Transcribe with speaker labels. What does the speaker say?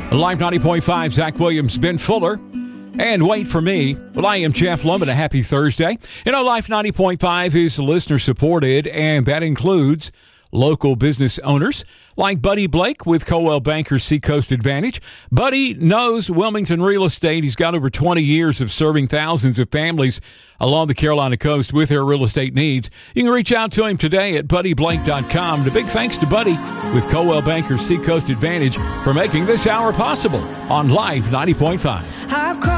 Speaker 1: Live 90.5, Zach Williams, Ben Fuller, and Wait for Me. Well, I am Jeff Lemon. A happy Thursday. You know, Live 90.5 is listener supported, and that includes local business owners like Buddy Blake with Coldwell Banker Seacoast Advantage. Buddy knows Wilmington real estate. He's got over 20 years of serving thousands of families along the Carolina coast with their real estate needs. You can reach out to him today at buddyblake.com. And a big thanks to Buddy with Coldwell Banker Seacoast Advantage for making this hour possible on Live 90.5.